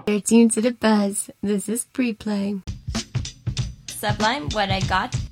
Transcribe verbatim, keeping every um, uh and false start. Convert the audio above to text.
You're tuned to The Buzz. This is Pre-Play. Sublime, What I Got